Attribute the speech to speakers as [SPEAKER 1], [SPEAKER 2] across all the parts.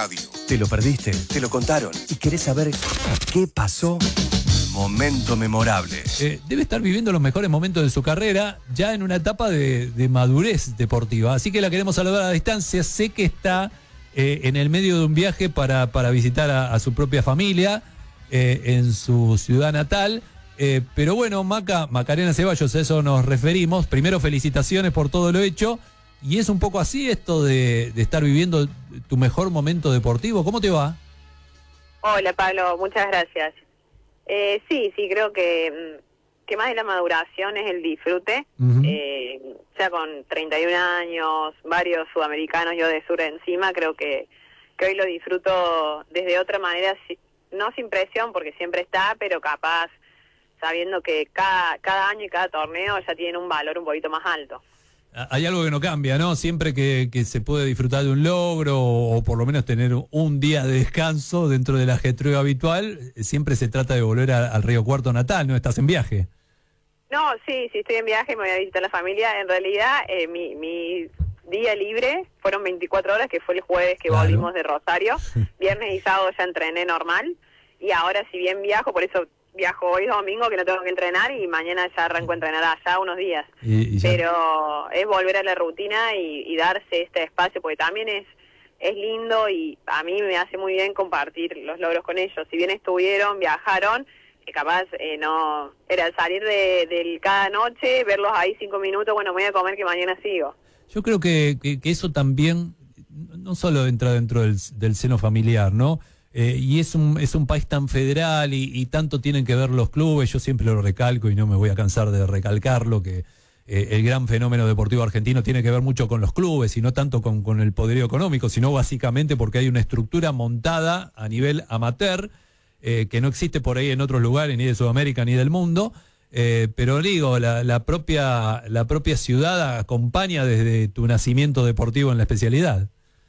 [SPEAKER 1] radio.
[SPEAKER 2] ¿Te lo perdiste? ¿Te lo contaron? ¿Y querés saber qué pasó? Momento memorable.
[SPEAKER 3] Debe estar viviendo los mejores momentos de su carrera, ya en una etapa de madurez deportiva. Así que la queremos saludar a distancia. Sé que está en el medio de un viaje para visitar a su propia familia en su ciudad natal. Pero bueno, Macarena Ceballos, a eso nos referimos. Primero, felicitaciones por todo lo hecho. Y es un poco así esto de estar viviendo tu mejor momento deportivo. ¿Cómo te va?
[SPEAKER 4] Hola, Pablo, muchas gracias. Sí, creo que más de la maduración es el disfrute. Ya con 31 años, varios sudamericanos, yo de sur encima, creo que hoy lo disfruto desde otra manera, no sin presión, porque siempre está, pero capaz sabiendo que cada año y cada torneo ya tienen un valor un poquito más alto.
[SPEAKER 3] Hay algo que no cambia, ¿no? Siempre que se puede disfrutar de un logro o por lo menos tener un día de descanso dentro del ajetreo habitual, siempre se trata de volver al Río Cuarto natal, ¿no? ¿Estás en viaje?
[SPEAKER 4] No, sí, estoy en viaje, me voy a visitar a la familia. En realidad, mi día libre fueron 24 horas, que fue el jueves que volvimos de Rosario. Viernes y sábado ya entrené normal. Y ahora, si bien viajo, por eso viajo hoy domingo, que no tengo que entrenar, y mañana ya arranco a entrenar allá unos días. Pero es volver a la rutina y darse este espacio, porque también es lindo y a mí me hace muy bien compartir los logros con ellos. Si bien estuvieron, viajaron, capaz no era salir del cada noche, verlos ahí 5 minutos, bueno, me voy a comer que mañana sigo.
[SPEAKER 3] Yo creo que eso también no solo entra dentro del seno familiar, ¿no? Y es un país tan federal y tanto tienen que ver los clubes. Yo siempre lo recalco y no me voy a cansar de recalcarlo, que el gran fenómeno deportivo argentino tiene que ver mucho con los clubes y no tanto con el poderío económico, sino básicamente porque hay una estructura montada a nivel amateur que no existe por ahí en otros lugares, ni de Sudamérica ni del mundo. Pero digo, la propia ciudad acompaña desde tu nacimiento deportivo en la especialidad.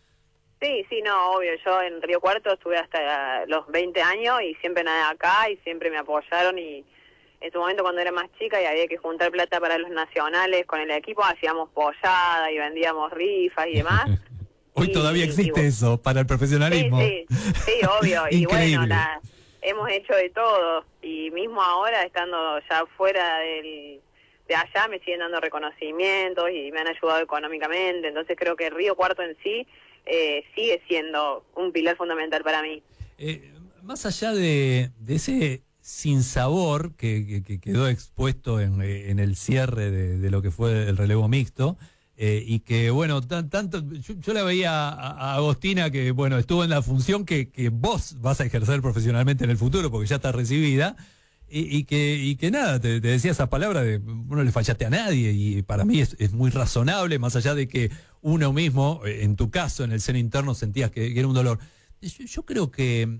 [SPEAKER 4] Sí, no, obvio. Yo en Río Cuarto estuve hasta los 20 años y siempre nadé acá y siempre me apoyaron. Y en su momento, cuando era más chica y había que juntar plata para los nacionales con el equipo, hacíamos pollada y vendíamos rifas y demás.
[SPEAKER 3] Hoy todavía existe eso para el profesionalismo.
[SPEAKER 4] Sí, obvio. Y bueno, hemos hecho de todo. Y mismo ahora, estando ya fuera de allá, me siguen dando reconocimientos y me han ayudado económicamente. Entonces creo que Río Cuarto en sí sigue siendo un pilar fundamental para mí.
[SPEAKER 3] Más allá de ese sinsabor que quedó expuesto en el cierre de lo que fue el relevo mixto, y que bueno, tanto yo la veía a Agostina, que bueno, estuvo en la función que vos vas a ejercer profesionalmente en el futuro porque ya está recibida, y que nada, te decía esa palabra de no le fallaste a nadie, y para mí es muy razonable, más allá de que uno mismo, en tu caso, en el seno interno sentías que era un dolor. Yo creo que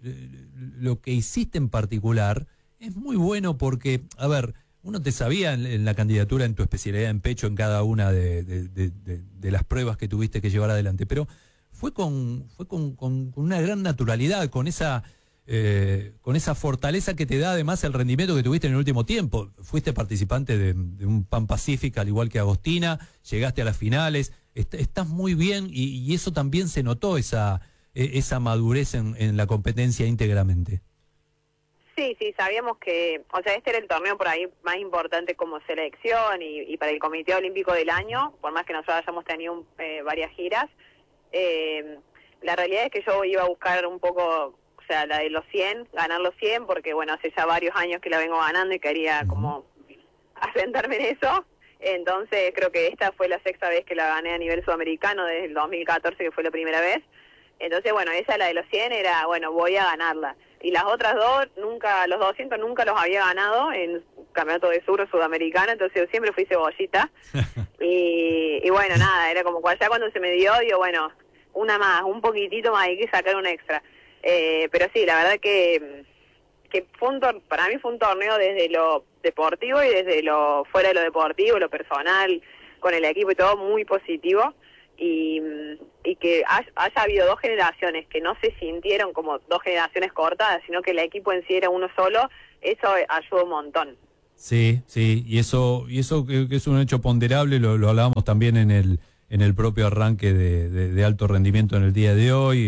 [SPEAKER 3] lo que hiciste en particular es muy bueno porque, a ver, uno te sabía en la candidatura, en tu especialidad en pecho, en cada una de las pruebas que tuviste que llevar adelante, pero fue con una gran naturalidad, con esa fortaleza que te da además el rendimiento que tuviste en el último tiempo. Fuiste participante de un Pan Pacific, al igual que Agostina, llegaste a las finales, estás muy bien y eso también se notó, esa madurez en la competencia íntegramente.
[SPEAKER 4] Sí, sabíamos que, o sea, este era el torneo por ahí más importante como selección y para el Comité Olímpico del año, por más que nosotros hayamos tenido varias giras. La realidad es que yo iba a buscar un poco, o sea, la de los 100, ganar los 100, porque bueno, hace ya varios años que la vengo ganando y quería como asentarme en eso. Entonces creo que esta fue la 6ª vez que la gané a nivel sudamericano, desde el 2014, que fue la primera vez. Entonces, bueno, esa, la de los 100, era, bueno, voy a ganarla. Y las otras dos, los 200 nunca los había ganado en campeonato de sur o sudamericano, entonces yo siempre fui cebollita. y bueno, nada, era como ya cuando se me dio, digo, bueno, una más, un poquitito más, hay que sacar un extra. Pero sí, la verdad que fue para mí fue un torneo desde lo deportivo y desde lo fuera de lo deportivo, lo personal, con el equipo y todo, muy positivo. Y que haya habido 2 generaciones que no se sintieron como 2 generaciones cortadas, sino que el equipo en sí era uno solo, eso ayudó un montón.
[SPEAKER 3] Sí, y eso que es un hecho ponderable, lo hablábamos también en el propio arranque de alto rendimiento en el día de hoy,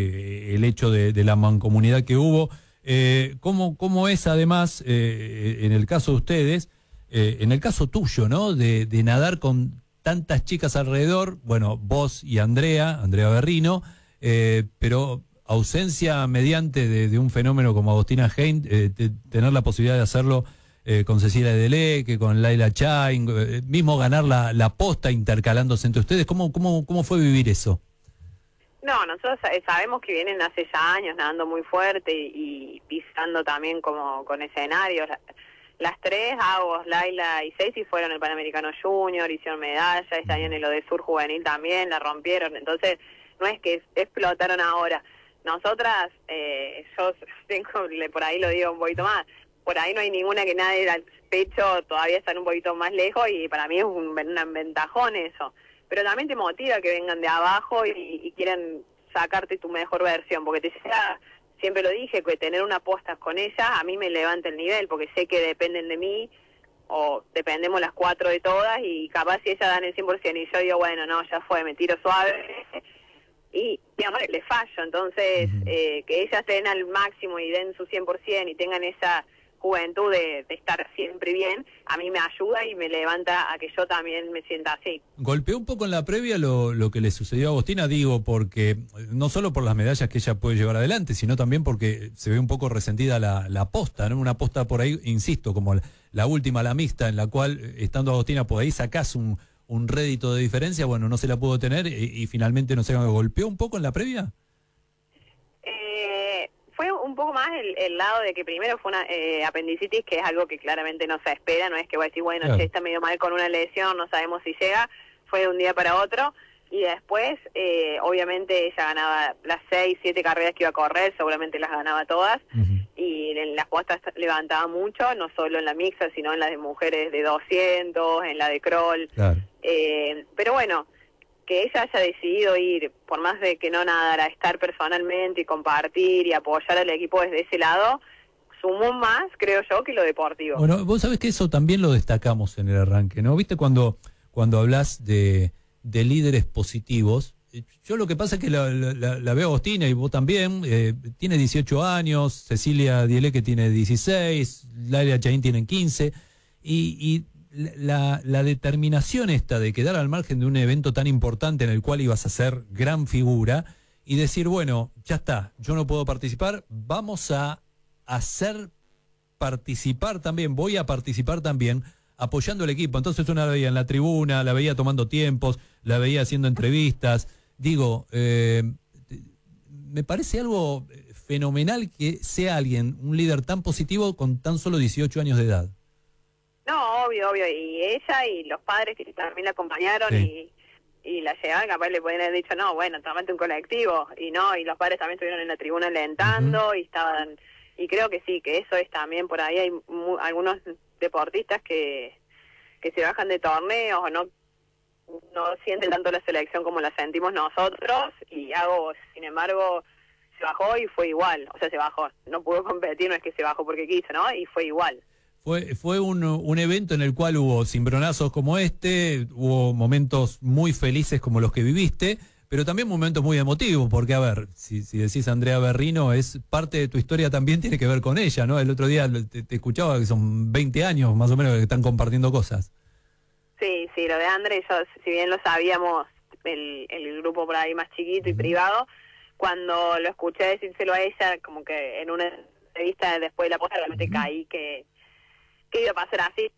[SPEAKER 3] el hecho de la mancomunidad que hubo. ¿Cómo es además, en el caso de ustedes, en el caso tuyo, ¿no? De nadar con tantas chicas alrededor, bueno, vos y Andrea Berrino, pero ausencia mediante de un fenómeno como Agostina Hein, tener la posibilidad de hacerlo con Cecilia Deleque, con Laila Chain, mismo ganar la posta intercalándose entre ustedes. ¿Cómo fue vivir eso?
[SPEAKER 4] No, nosotros sabemos que vienen hace ya años nadando muy fuerte y pisando también como con escenarios. Las tres, Agos, Laila y Ceci, fueron el Panamericano Junior, hicieron medalla, este año en lo de Sur Juvenil también, la rompieron. Entonces, no es que explotaron ahora. Nosotras, yo tengo, por ahí lo digo un poquito más, por ahí no hay ninguna que nade al pecho, todavía están un poquito más lejos y para mí es un ventajón eso. Pero también te motiva que vengan de abajo y quieran sacarte tu mejor versión, porque te sea, siempre lo dije, que tener una posta con ella a mí me levanta el nivel, porque sé que dependen de mí, o dependemos las cuatro de todas, y capaz si ellas dan el 100% y yo digo, bueno, no, ya fue, me tiro suave, y digamos, le fallo. Entonces, que ellas den al máximo y den su 100% y tengan esa juventud de estar siempre bien, a mí me ayuda y me levanta a que yo también me sienta así.
[SPEAKER 3] Golpeó un poco en la previa lo que le sucedió a Agostina, digo, porque no solo por las medallas que ella puede llevar adelante, sino también porque se ve un poco resentida la posta, ¿no? Una posta por ahí, insisto, como la última, la mixta, en la cual, estando Agostina por ahí, sacás un rédito de diferencia, bueno, no se la pudo tener y finalmente, no sé, ¿golpeó un poco en la previa?
[SPEAKER 4] Fue un poco más el lado de que primero fue una apendicitis, que es algo que claramente no se espera, no es que voy a decir, bueno, claro, está medio mal con una lesión, no sabemos si llega, fue de un día para otro, y después, obviamente, ella ganaba las 6, 7 carreras que iba a correr, seguramente las ganaba todas, y en las postas levantaba mucho, no solo en la mixta, sino en las de mujeres de 200, en la de crawl, claro. Pero bueno, que ella haya decidido ir, por más de que no nadara, estar personalmente y compartir y apoyar al equipo desde ese lado, sumó más, creo yo, que lo deportivo.
[SPEAKER 3] Bueno, vos sabés que eso también lo destacamos en el arranque, ¿no? ¿Viste cuando hablas de líderes positivos? Yo lo que pasa es que la veo a Agostina, y vos también, tiene 18 años, Cecilia Deleque tiene 16, Laila Chain tiene 15, y la determinación esta de quedar al margen de un evento tan importante en el cual ibas a ser gran figura y decir, bueno, ya está, yo no puedo participar, vamos a hacer participar también, voy a participar también apoyando al equipo. Entonces una la veía en la tribuna, la veía tomando tiempos, la veía haciendo entrevistas. Digo, me parece algo fenomenal que sea alguien, un líder tan positivo con tan solo 18 años de edad.
[SPEAKER 4] No, obvio, y ella y los padres que también la acompañaron, sí, y la llevaban, capaz le podían haber dicho, no, bueno, tomate un colectivo, y no, y los padres también estuvieron en la tribuna alentando, y estaban, y creo que sí, que eso es también, por ahí hay algunos deportistas que se bajan de torneos o no sienten tanto la selección como la sentimos nosotros, y sin embargo, se bajó y fue igual, o sea, se bajó, no pudo competir, no es que se bajó porque quiso, ¿no? Y fue igual.
[SPEAKER 3] Fue un evento en el cual hubo cimbronazos como este, hubo momentos muy felices como los que viviste, pero también momentos muy emotivos, porque a ver, si decís Andrea Berrino, es parte de tu historia también tiene que ver con ella, ¿no? El otro día te escuchaba que son 20 años más o menos que están compartiendo cosas.
[SPEAKER 4] Sí, lo de Andrea, yo, si bien lo sabíamos, el grupo por ahí más chiquito y privado, cuando lo escuché decírselo a ella, como que en una entrevista después de la posta realmente caí que iba a pasar así.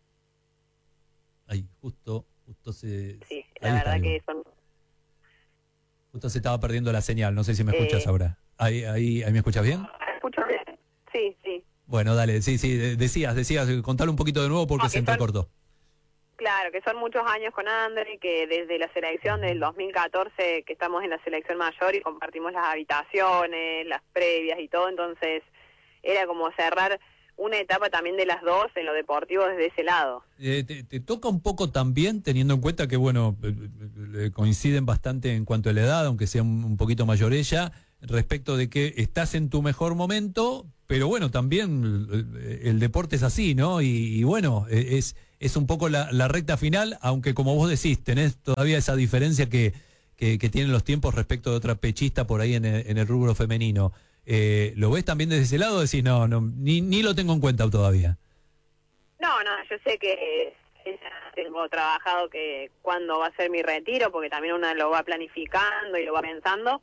[SPEAKER 3] Ay, justo se...
[SPEAKER 4] Sí, la verdad que son...
[SPEAKER 3] Justo se estaba perdiendo la señal, no sé si me escuchas ahora. ¿Ahí me escuchas bien?
[SPEAKER 4] Escucho bien, sí.
[SPEAKER 3] Bueno, dale, sí, decías, contale un poquito de nuevo porque se entrecortó.
[SPEAKER 4] Claro, que son muchos años con Andre, que desde la selección del 2014, que estamos en la selección mayor y compartimos las habitaciones, las previas y todo, entonces era como cerrar una etapa también de las dos en lo deportivo desde ese lado.
[SPEAKER 3] Te toca un poco también, teniendo en cuenta que, bueno, coinciden bastante en cuanto a la edad, aunque sea un poquito mayor ella, respecto de que estás en tu mejor momento, pero bueno, también el deporte es así, ¿no? Y bueno, es un poco la recta final, aunque como vos decís, tenés todavía esa diferencia que que tienen los tiempos respecto de otra pechista por ahí en el rubro femenino. ¿Lo ves también desde ese lado? Decís, no, ni lo tengo en cuenta todavía.
[SPEAKER 4] No, yo sé que tengo trabajado que cuándo va a ser mi retiro, porque también uno lo va planificando y lo va pensando.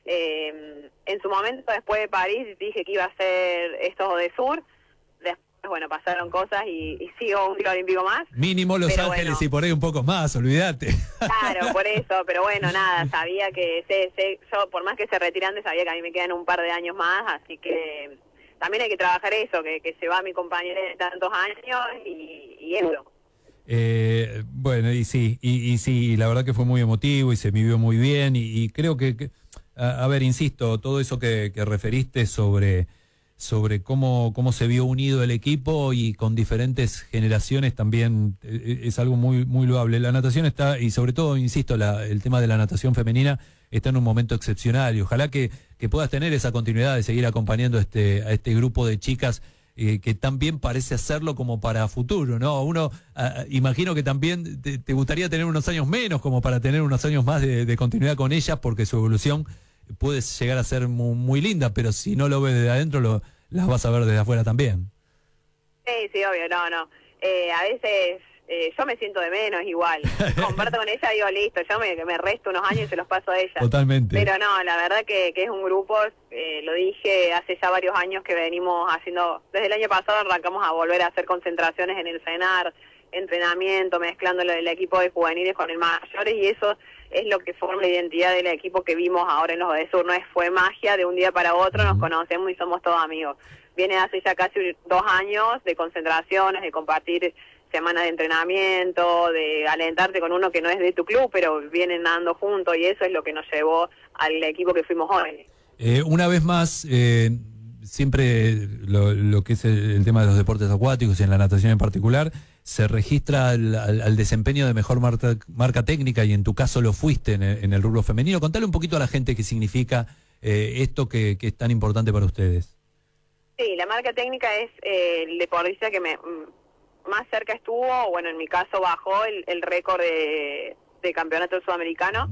[SPEAKER 4] En su momento, después de París, dije que iba a hacer estos de Sur. Después, bueno, pasaron cosas y sigo un ciclo olímpico más.
[SPEAKER 3] Mínimo Los Ángeles, bueno, y por ahí un poco más, olvídate.
[SPEAKER 4] Claro, por eso, pero bueno, nada, sabía que yo por más que se retire antes, sabía que a mí me quedan un par de años más, así que también hay que trabajar eso, que se va mi compañera de tantos años y eso.
[SPEAKER 3] Bueno, y sí, la verdad que fue muy emotivo y se vivió muy bien y creo que a ver, insisto, todo eso que referiste sobre cómo se vio unido el equipo y con diferentes generaciones también es algo muy loable. La natación está, y sobre todo, insisto, el tema de la natación femenina está en un momento excepcional y ojalá que puedas tener esa continuidad de seguir acompañando a este grupo de chicas que también parece hacerlo como para futuro, ¿no? Uno, imagino que también te gustaría tener unos años menos como para tener unos años más de continuidad con ellas porque su evolución puede llegar a ser muy linda, pero si no lo ves desde adentro, las vas a ver desde afuera también.
[SPEAKER 4] Sí, obvio, no. A veces yo me siento de menos igual. Comparto con ella, digo, listo, yo me resto unos años y se los paso a ella.
[SPEAKER 3] Totalmente.
[SPEAKER 4] Pero no, la verdad que es un grupo, lo dije hace ya varios años que venimos haciendo, desde el año pasado arrancamos a volver a hacer concentraciones en el CENAR, entrenamiento, mezclando el equipo de juveniles con el mayores y eso es lo que forma la identidad del equipo que vimos ahora en los de Sur. Fue magia de un día para otro, nos conocemos y somos todos amigos. Viene hace ya casi 2 años de concentraciones, de compartir semanas de entrenamiento, de alentarte con uno que no es de tu club, pero vienen nadando juntos y eso es lo que nos llevó al equipo que fuimos hoy.
[SPEAKER 3] Una vez más, siempre lo que es el tema de los deportes acuáticos y en la natación en particular, se registra al desempeño de mejor marca técnica y en tu caso lo fuiste en el rubro femenino. Contale un poquito a la gente qué significa esto que es tan importante para ustedes.
[SPEAKER 4] Sí, la marca técnica es el deportista que más cerca estuvo, bueno, en mi caso bajó el récord de campeonato sudamericano.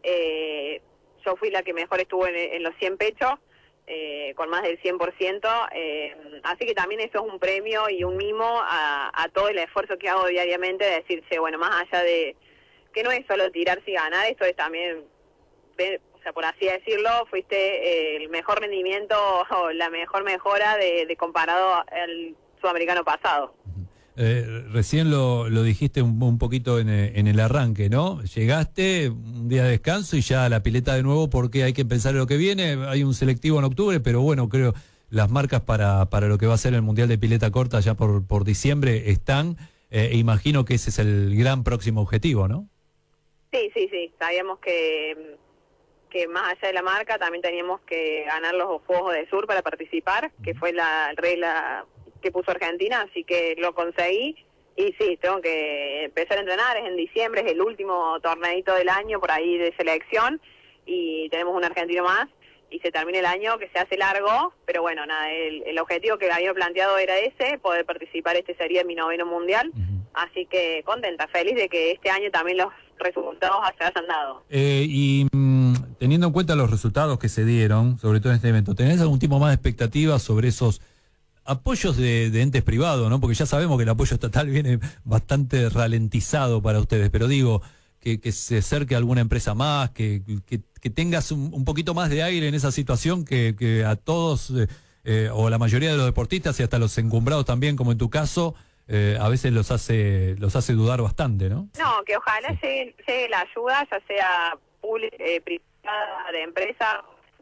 [SPEAKER 4] Yo fui la que mejor estuvo en los 100 pechos, con más del 100%, así que también eso es un premio y un mimo a todo el esfuerzo que hago diariamente de decirse, bueno, más allá de que no es solo tirarse y ganar, esto es también, o sea, por así decirlo, fuiste el mejor rendimiento o la mejor mejora de comparado al sudamericano pasado.
[SPEAKER 3] Recién lo dijiste un poquito en el arranque, ¿no? Llegaste, un día de descanso y ya a la pileta de nuevo porque hay que pensar en lo que viene. Hay un selectivo en octubre, pero bueno, creo las marcas para lo que va a ser el Mundial de Pileta Corta ya por diciembre están. Imagino que ese es el gran próximo objetivo, ¿no?
[SPEAKER 4] Sí. Sabíamos que más allá de la marca también teníamos que ganar los Juegos de Sur para participar, que fue la regla que puso Argentina, así que lo conseguí y sí, tengo que empezar a entrenar, es en diciembre, es el último torneito del año por ahí de selección y tenemos un argentino más y se termina el año que se hace largo, pero bueno, nada, el objetivo que había planteado era ese, poder participar, sería mi 9º mundial, así que contenta, feliz de que este año también los resultados se hayan dado.
[SPEAKER 3] Teniendo en cuenta los resultados que se dieron, sobre todo en este evento, ¿tenés algún tipo más de expectativas sobre esos apoyos de entes privados, ¿no? Porque ya sabemos que el apoyo estatal viene bastante ralentizado para ustedes, pero digo, que se acerque a alguna empresa más, que tengas un poquito más de aire en esa situación que a todos, o la mayoría de los deportistas y hasta los encumbrados también, como en tu caso, a veces los hace dudar bastante, ¿no?
[SPEAKER 4] No, que ojalá llegue la ayuda, ya sea pública, privada, de empresa,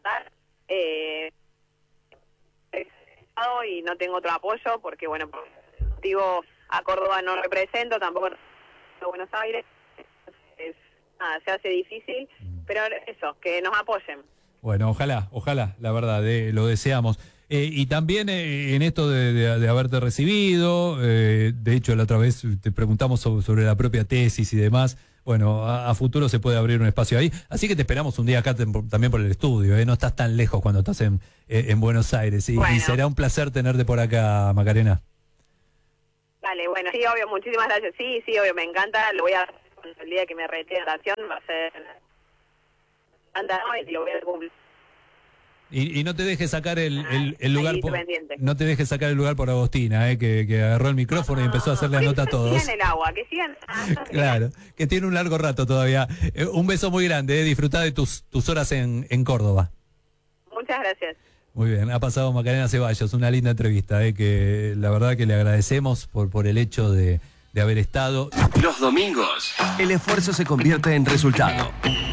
[SPEAKER 4] y no tengo otro apoyo porque, bueno, por motivo a Córdoba no represento, tampoco a Buenos Aires, nada, se hace difícil, pero eso, que nos apoyen.
[SPEAKER 3] Bueno, ojalá, la verdad, lo deseamos. Y también en esto de haberte recibido, de hecho la otra vez te preguntamos sobre la propia tesis y demás. Bueno, a futuro se puede abrir un espacio ahí. Así que te esperamos un día acá también por el estudio. No estás tan lejos cuando estás en Buenos Aires. Y será un placer tenerte por acá, Macarena.
[SPEAKER 4] Vale, bueno, sí, obvio, muchísimas gracias. Sí, obvio, me encanta. Lo voy a hacer el día que me retire de natación. Va a ser Anda, no, y lo voy a cumplir.
[SPEAKER 3] Y no te dejes sacar el lugar
[SPEAKER 4] ahí
[SPEAKER 3] por,
[SPEAKER 4] pendiente.
[SPEAKER 3] no te dejes sacar el lugar por Agostina, que agarró el micrófono y empezó a hacerle la nota a todos.
[SPEAKER 4] Que sigan el agua, que sigan.
[SPEAKER 3] Claro, que tiene un largo rato todavía. Un beso muy grande, disfrutá de tus horas en Córdoba.
[SPEAKER 4] Muchas gracias.
[SPEAKER 3] Muy bien, ha pasado Macarena Ceballos, una linda entrevista, que la verdad que le agradecemos por el hecho de haber estado.
[SPEAKER 2] Los domingos, el esfuerzo se convierte en resultado.